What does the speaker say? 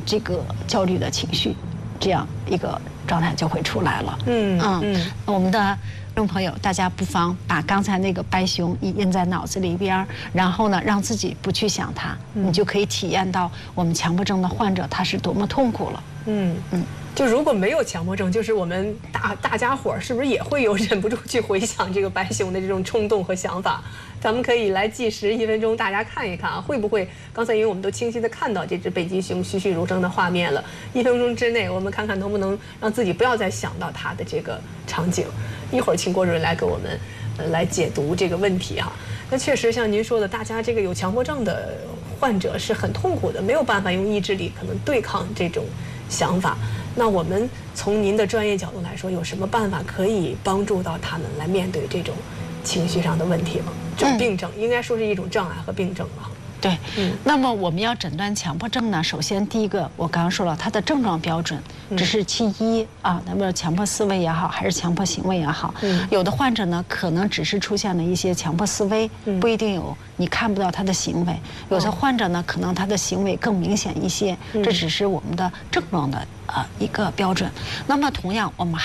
这个焦虑的情绪，这样一个状态就会出来了。我们的听众朋友，大家不妨把刚才那个白熊印在脑子里边，然后呢，让自己不去想它，你就可以体验到我们强迫症的患者他是多么痛苦了。 就如果没有强迫症，就是我们大家伙儿是不是也会有忍不住去回想这个白熊的这种冲动和想法？咱们可以来计时1分钟，大家看一看啊，会不会？刚才因为我们都清晰的看到这只北极熊栩栩如生的画面了，1分钟之内，我们看看能不能让自己不要再想到它的这个场景。一会儿请郭主任来给我们来解读这个问题哈。那确实像您说的，大家这个有强迫症的患者是很痛苦的，没有办法用意志力可能对抗这种想法。那我们从您的专业角度来说，有什么办法可以帮助到他们来面对这种情绪上的问题吗？这种病症应该说是一种障碍和病症了。 对，那么我们要诊断强迫症呢，首先第一个我刚刚说了，它的症状标准只是其一啊，那么强迫思维也好，还是强迫行为也好，有的患者呢可能只是出现了一些强迫思维，不一定有你看不到他的行为；有的患者呢可能他的行为更明显一些，这只是我们的症状的一个标准。那么同样我们